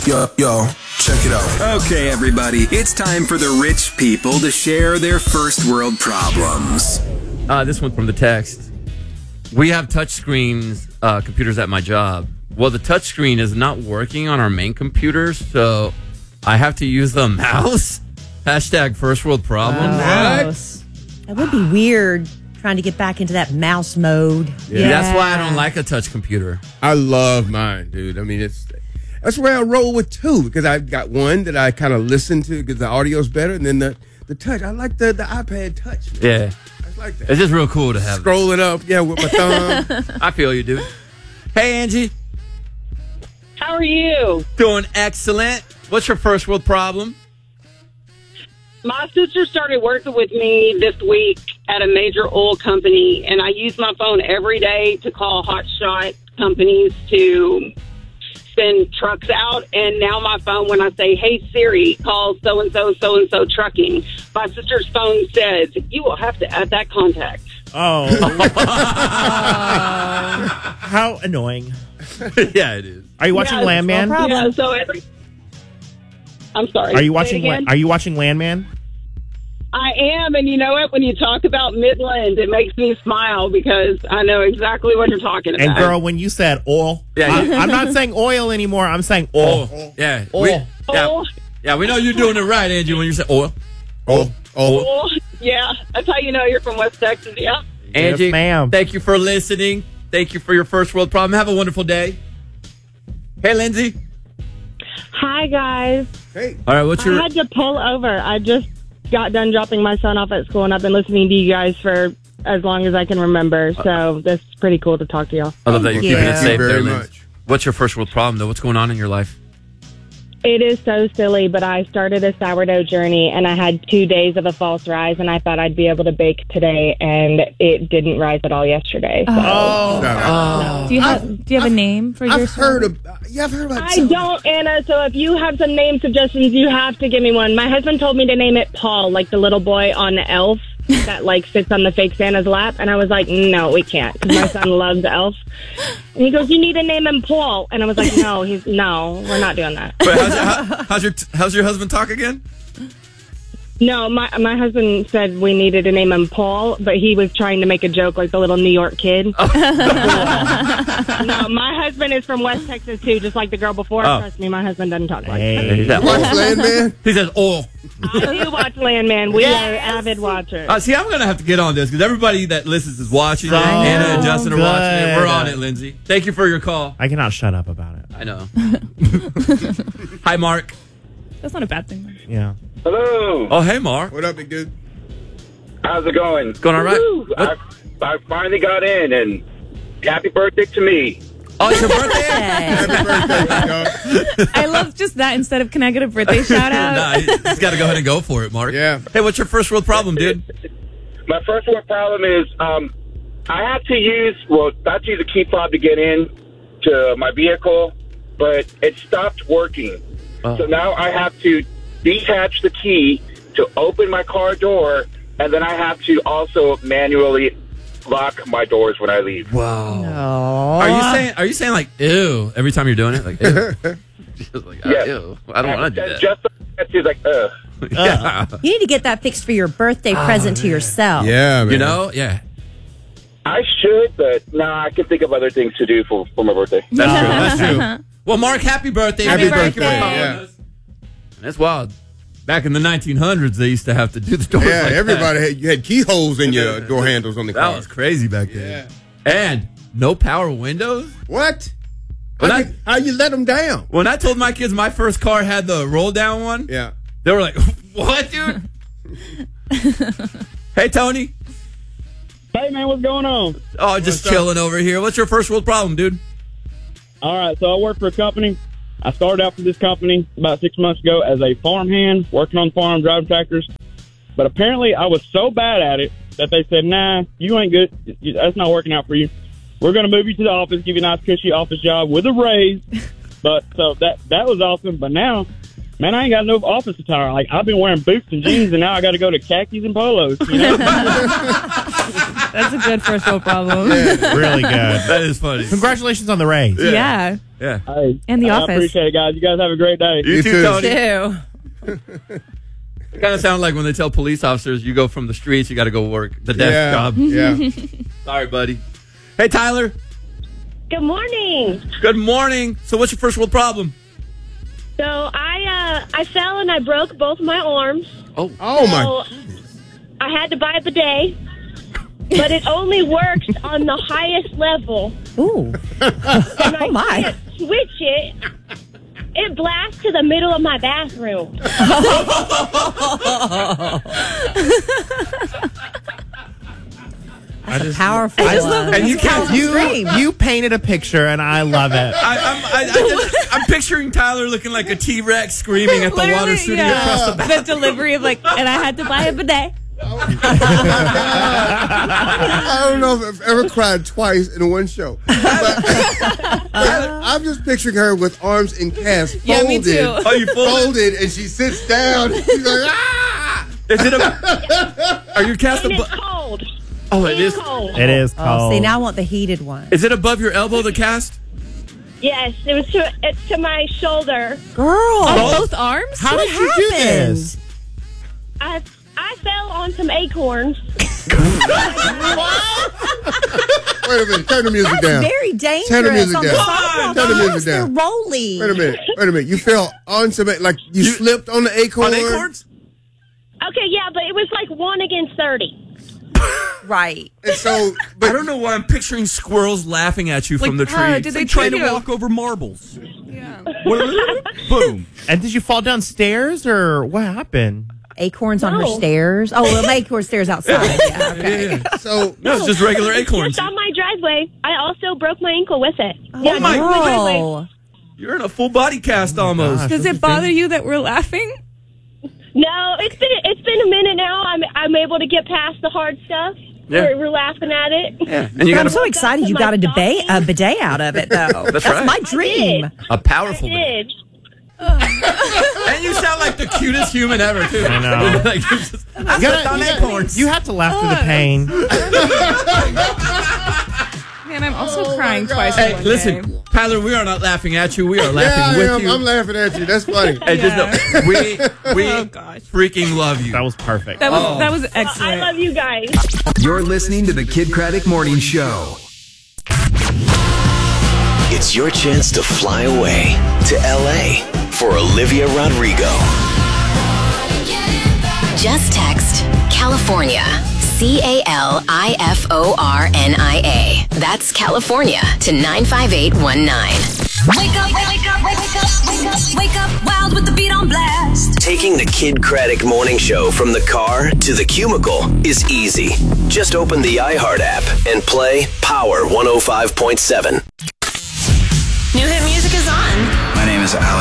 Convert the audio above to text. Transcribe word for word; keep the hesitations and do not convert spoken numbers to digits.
Yo, yo, check it out. Okay, everybody, it's time for the rich people to share their first world problems. Uh, this one from the text. We have touchscreens, uh, computers at my job. Well, the touchscreen is not working on our main computers, so I have to use the mouse. Hashtag first world problem. Uh, mouse. That would be weird, trying to get back into that mouse mode. Yeah. Yeah. That's why I don't like a touch computer. I love mine, dude. I mean, it's that's where I roll with two, because I've got one that I kind of listen to because the audio's better, and then the, the touch. I like the, the iPad touch, man. Yeah. I just like that. It's just real cool to have. Scrolling up, yeah, with my thumb. I feel you, dude. Hey, Angie. How are you? Doing excellent. What's your first world problem? My sister started working with me this week at a major oil company, and I use my phone every day to call hotshot companies to send trucks out. And now my phone, when I say, hey, Siri, call so-and-so, so-and-so trucking, my sister's phone says, you will have to add that contact. Oh. uh, how annoying. Yeah, it is. Are you watching yeah, Landman? No yeah, so every... I'm sorry. Are you watching La- Are you watching Landman? I am, and you know what? When you talk about Midland, it makes me smile because I know exactly what you're talking about. And girl, when you said oil, yeah, I, I'm not saying oil anymore. I'm saying oil. oil. Yeah, oil. We, yeah, oil. Yeah, we know you're doing it right, Angie. When you say oil, oil, oil. oil. Yeah, that's how you know you're from West Texas. Yeah, Angie, yes, ma'am. Thank you for listening. Thank you for your first world problem. Have a wonderful day. Hey, Lindsay. Hi, guys. Hey. All right, what's your... I had to pull over. I just got done dropping my son off at school, and I've been listening to you guys for as long as I can remember. So this is pretty cool to talk to y'all. I love that you're Thank keeping you. it Thank safe you there, very Lindsay. much. What's your first world problem, though? What's going on in your life? It is so silly, but I started a sourdough journey, and I had two days of a false rise, and I thought I'd be able to bake today, and it didn't rise at all yesterday. So. Oh. Oh. Do you have Do you have a name for your? I've heard of. Yeah, I've heard about. I don't, Anna. So if you have some name suggestions, you have to give me one. My husband told me to name it Paul, like the little boy on Elf that like sits on the fake Santa's lap, and I was like, no, we can't, because my son loves Elf. And he goes, you need to name him Paul, and I was like, no, he's no, we're not doing that. Wait, how's, your, how, how's your How's your husband talk again? No, my my husband said we needed to name him Paul, but he was trying to make a joke like the little New York kid. No, my husband is from West Texas too, just like the girl before. Oh. Trust me, my husband doesn't talk like Hey. that. Watch Landman. He says oil. I do watch Landman. We are avid watchers. Uh, see, I'm going to have to get on this because everybody that listens is watching it. So Anna and Justin are good. watching it. We're on it, Lindsay. Thank you for your call. I cannot shut up about it. I know. Hi, Mark. That's not a bad thing. Yeah. Hello. Oh, hey, Mark. What up, big dude? How's it going? Going all right? Woo! I, I finally got in, and happy birthday to me. Oh, it's your birthday? Happy birthday, dog. I love just that instead of can I get a birthday shout out? Nah, you just got to go ahead and go for it, Mark. Yeah. Hey, what's your first world problem, dude? My first world problem is um, I had to use, well, I had to use a key fob to get in to my vehicle, but it stopped working. Oh. So now I have to detach the key to open my car door, and then I have to also manually lock my doors when I leave. Wow. Aww. Are you saying? Are you saying like ew every time you're doing it? Like ew. Just like, Yes. ew. I don't want to do And that. Just she's like, ugh. Yeah. You need to get that fixed for your birthday present to yourself. Yeah, man. You know? Yeah. I should, but no, nah, I can think of other things to do for, for my birthday. That's true. That's true. Well, Mark, happy birthday. Happy man. Thank you for birthday, calling yeah. us. That's wild. Back in the nineteen hundreds, they used to have to do the doors. Yeah, like everybody that. had, you had keyholes in your door handles on the car. That was crazy back then. And no power windows. What? When How, I- you, how you let them down? When I told my kids my first car had the roll down one, Yeah. they were like, "What, dude?" Hey, Tony. Hey, man, what's going on? Oh, just What's chilling over here. What's your first world problem, dude? All right, so I work for a company. I started out for this company about six months ago as a farmhand, working on the farm, driving tractors. But apparently I was so bad at it that they said, nah, you ain't good. That's not working out for you. We're going to move you to the office, give you a nice, cushy office job with a raise. But so that that was awesome. But now, man, I ain't got no office attire. Like, I've been wearing boots and jeans, and now I got to go to khakis and polos. You know? That's a good first world problem. Really good. That is funny. Congratulations on the raise. Yeah. Yeah. Hey, And The I Office. appreciate it, guys. You guys have a great day. You, You too, too. Tony. Ew. Kind of sound like when they tell police officers you go from the streets, you got to go work the desk Yeah, job. yeah. Sorry, buddy. Hey, Tyler. Good morning. Good morning. So, what's your first world problem? So I uh, I fell and I broke both my arms. Oh, Oh my! So I had to buy a bidet, but it only works on the highest level. Ooh. And I Oh, my. can't switch it. It blasts to the middle of my bathroom. That's a powerful. I just uh, love that's and you a powerful you, scream. you painted a picture, and I love it. I, I'm, I, I just, I'm picturing Tyler looking like a T-Rex screaming at the water Literally, shooting yeah. across the back. The delivery of like, and I had to buy a bidet. I don't know if I've ever cried twice in one show. But, but I'm just picturing her with arms in cast, folded, Yeah, me too. Oh, you folded? folded, and she sits down. She's like, ah! Is it a? Are you cast And it's above? cold. Oh, it It's is. cold. It is Oh, cold. see, now I want the heated one. Is it above your elbow? The cast? Yes, it was to it's to my shoulder. Girl. On Oh. both arms? How What did you do happened? this? I I fell on some acorns. Wait a minute, turn the music That's down. very dangerous. Turn the music on down. the sidewalk. Turn the music Yes, they're down. rolling. Wait a minute, wait a minute. You fell on some, like you, slipped on the acorn. On acorns? Okay, yeah, but it was like one against thirty. Right. And so, I don't know why I'm picturing squirrels laughing at you from the Like, tree. oh, did they Trying to treat you? walk over marbles. Yeah. Boom. And did you fall downstairs, or what happened? Acorns on her No. stairs. Oh, well, acorn stairs outside. Yeah, okay. Yeah, yeah. so No, it's just regular acorns. Just on my driveway. I also broke my ankle with it. Oh, Yeah, my just on driveway. no. You're in a full body cast almost. gosh. Does it bother you that we're laughing? No, it's been it's been a minute now. I'm I'm able to get past the hard stuff. Yeah. We're, we're laughing at it. Yeah, and you But got I'm so a, excited you My got a bidet, stocking. a bidet out of it, though. That's right. my I dream. did. a powerful. I did. And you sound like the cutest human ever, too. I know. Like, you're just, I You, slipped gotta- on you, acorns. you have to laugh through the pain. Man, I'm also crying God. twice in Hey, one listen, day. Tyler, we are not laughing at you. We are yeah, laughing I with am. you. I'm laughing at you. That's funny. And just know, we we Oh, gosh. freaking love you. That was perfect. That was Oh. that was I excellent. love you guys. You're listening to the Kid Craddock Morning Show. It's your chance to fly away to L A for Olivia Rodrigo. Just text California, C A L I F O R N I A. That's California to nine five eight one nine. Wake up, wake up, wake up, wake up, wake up, wild with the beat on blast. Taking the Kid Craddock Morning Show from the car to the cubicle is easy. Just open the iHeart app and play Power one oh five point seven. New hit music is on. My name is Alex.